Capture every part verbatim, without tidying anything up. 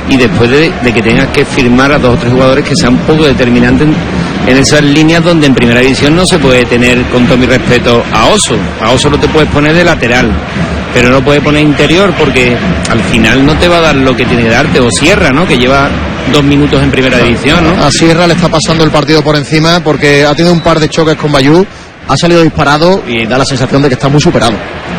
y después de, de que tengas que firmar a dos o tres jugadores que sean un poco determinantes en, en esas líneas donde en primera división no se puede tener, con todo mi respeto, a Oso. A Oso lo te puedes poner de lateral, pero no puedes poner interior porque al final no te va a dar lo que tiene que darte. O Sierra, ¿no?, que lleva dos minutos en primera división, ¿no? A Sierra le está pasando el partido por encima porque ha tenido un par de choques con Bayú, ha salido disparado y da la sensación de que está muy superado.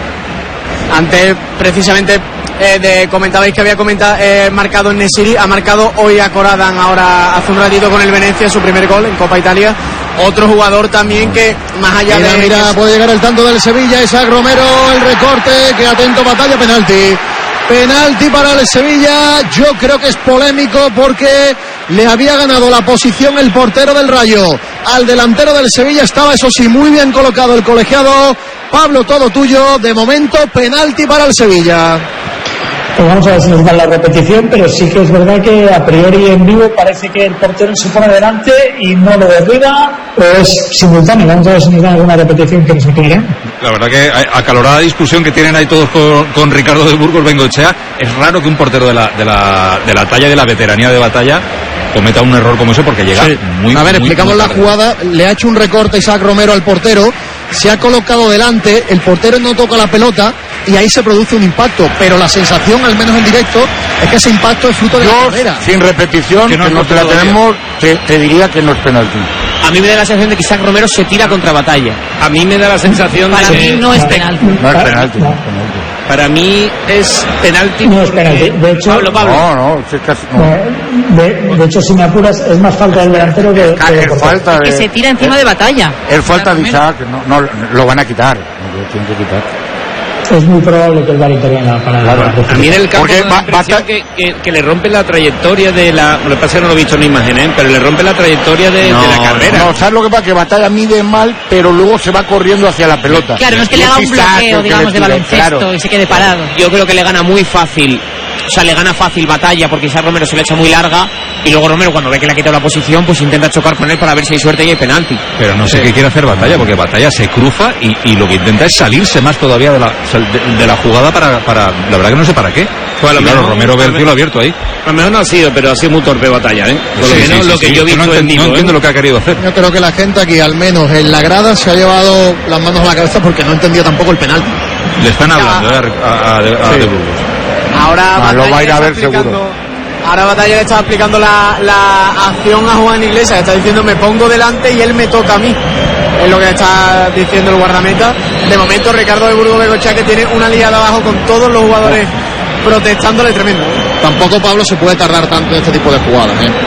Antes, precisamente, eh, de, comentabais que había comentado, eh, marcado en Nesiri, ha marcado hoy a Coradan, ahora hace un ratito con el Venecia, su primer gol en Copa Italia. Otro jugador también que, más allá mira, de... Mira, puede llegar el tanto del Sevilla, Isaac Romero, el recorte, que atento, batalla, penalti. Penalti para el Sevilla, yo creo que es polémico porque le había ganado la posición el portero del Rayo al delantero del Sevilla, estaba eso sí muy bien colocado el colegiado. Pablo, todo tuyo, de momento penalti para el Sevilla. Pues vamos a ver si nos dan la repetición, pero sí que es verdad que a priori en vivo parece que el portero se pone delante y no lo derriba, o es simultáneo. Vamos a ver si nos dan alguna repetición que nos aclare. La verdad que acalorada discusión que tienen ahí todos con, con Ricardo de Burgos Bengoechea. Es raro que un portero de la, de la, de la talla, de la veteranía de Batalla, cometa un error como ese porque llega sí. muy A ver, muy, explicamos muy la jugada. Le ha hecho un recorte Isaac Romero al portero, se ha colocado delante, el portero no toca la pelota y ahí se produce un impacto, pero la sensación, al menos en directo, es que ese impacto es fruto de Yo, la carrera. Sin repetición, que no, que no te la tenemos, te, te diría que no es penalti. A mí me da la sensación de que Isaac Romero se tira contra Batalla. A mí me da la sensación Para de mí que... no es penalti. No es penalti. No, Para mí es penalti. No es penalti. De hecho, Pablo, Pablo. no, no, es casi, no. De, de hecho, si me apuras, es más falta del delantero que... Es, que es falta de, Que se tira encima de Batalla. Es falta de Isaac, no, no, lo van a quitar. Lo tienen que quitar. Es muy probable que el V A R intervenga para... Claro. para A mí en el campo Porque me da la va- impresión basta- que, que, que le rompe la trayectoria de la... Lo que pasa es que no lo he visto en la imagen, ¿eh? Pero le rompe la trayectoria de, No, de la carrera. no, ¿sabes lo que pasa? Que Batalla mide mal, pero luego se va corriendo hacia la pelota. Claro, no es que Y le haga un Isaac el bloqueo, que digamos, le de tira, baloncesto claro. y se quede parado. Yo creo que le gana muy fácil. O sea, le gana fácil Batalla porque Isaac Romero se le echa muy larga y luego Romero, cuando ve que le ha quitado la posición, pues intenta chocar con él para ver si hay suerte y hay penalti. Pero no sé Sí. qué quiere hacer Batalla, porque Batalla se cruza y, y lo que intenta es salirse más todavía de la, de, de la jugada para, para... La verdad que no sé para qué. Pues a lo Y claro, mejor- Romero ve el cielo abierto ahí. A lo mejor no ha sido, pero ha sido muy torpe Batalla, ¿eh? Por lo Sí, menos sí, lo sí, que sí. yo he no, visto enten- en vivo. no entiendo ¿eh? lo que ha querido hacer. Yo creo que la gente aquí, al menos en la grada, se ha llevado las manos a la cabeza porque no entendió tampoco el penalti. Le están hablando eh, a, a, a, de- a Sí. de Burgos. Ahora Ah, lo Batalla va a ir a le ver está explicando- seguro. Ahora Batalla le está explicando la, la acción a Juan Iglesias, está diciendo me pongo delante y él me toca a mí. Es lo que está diciendo el guardameta. De momento Ricardo de Burgos Bengoechea, que tiene una liada abajo con todos los jugadores protestándole tremendo. Tampoco Pablo se puede tardar tanto en este tipo de jugadas, ¿eh?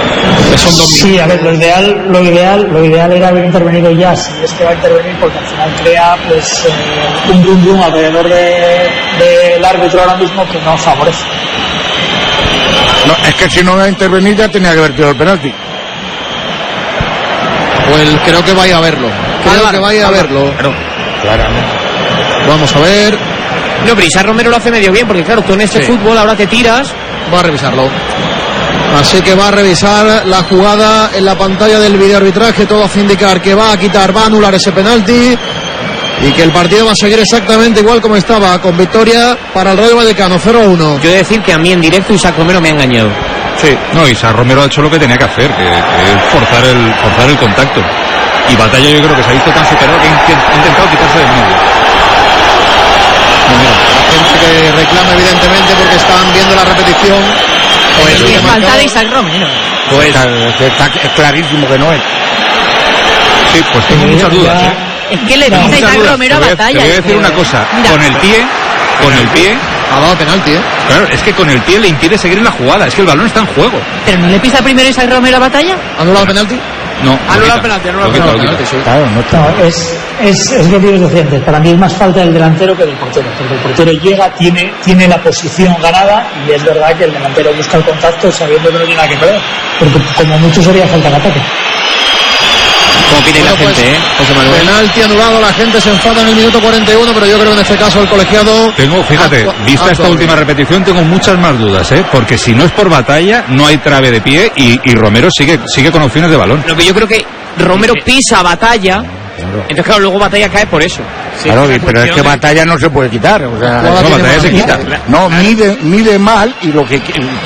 Que son dos Sí, a ver, lo ideal, lo ideal, lo ideal era haber intervenido ya, si es que va a intervenir, porque al final crea pues eh, un bum bum alrededor de, del árbitro ahora mismo que no favorece. No, es que si no va a intervenir ya tenía que haber tirado el penalti. Pues creo que vaya a verlo. Creo Álvaro, que vaya a Álvaro. verlo. Claramente. Vamos a ver. No, pero Isaac Romero lo hace medio bien, porque claro, tú en este Sí. fútbol ahora te tiras. Va a revisarlo. Así que va a revisar la jugada en la pantalla del videoarbitraje. Todo hace indicar que va a quitar, va a anular ese penalti y que el partido va a seguir exactamente igual como estaba, con victoria para el Rayo Vallecano, cero a uno. Yo he de decir que a mí en directo Isaac Romero me ha engañado. Sí. No, Isaac Romero ha hecho lo que tenía que hacer, que, que es forzar el, forzar el contacto. Y Batalla yo creo que se ha visto tan superado que ha intent- ha intentado quitarse del medio. La gente que reclama, evidentemente, porque están viendo la repetición. Pues El es que falta marcó- de Isaac Romero. Pues está, está, es clarísimo que no es. Sí, pues tengo muchas dudas, ¿eh? Es que le Tengo pisa muchas Isaac dudas. Romero a Te voy a- Batalla. Te voy a decir una cosa, Mira. con el pie, con el pie, Ha dado penalti, ¿eh? claro, es que con el pie le impide seguir en la jugada, es que el balón está en juego. ¿Pero no le pisa primero Isaac Romero a Batalla? ¿Ha anulado el penalti? No, Anula lo quita. el penalti, anula Lo el quita, lo penalti, quita. sí. Claro, no está. No, es, es, es lo que os decía antes, para mí es más falta del delantero que del portero, porque el portero llega, tiene, tiene la posición ganada y es verdad que el delantero busca el contacto sabiendo que no tiene nada que perder, porque como mucho sería falta de ataque. Como pide la Bueno, pues, gente, ¿eh? José Manuel. Penalti anulado, la gente se enfada en el minuto cuarenta y uno, pero yo creo que en este caso el colegiado... Tengo, fíjate, Actua- vista esta actua última bien. repetición, tengo muchas más dudas, ¿eh? Porque si no es por Batalla, no hay trave de pie y, y Romero sigue, sigue con opciones de balón. No, pero yo creo que Romero pisa a Batalla. Entonces, claro, luego Batalla cae por eso. Sí, Claro, es una pero es que cuestión de- Batalla no se puede quitar. O sea, Jugada No, tiene Batalla más- se quita. no, mide, mide mal y lo que